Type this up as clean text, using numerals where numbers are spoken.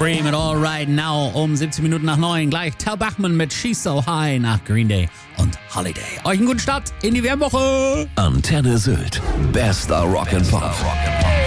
Free mit All Right Now um 17 Minuten nach 9. Gleich Tal Bachmann mit She's So High nach Green Day und Holiday. Euch einen guten Start in die Wärmwoche. Antenne Sylt. Bester Rock'n'Pop.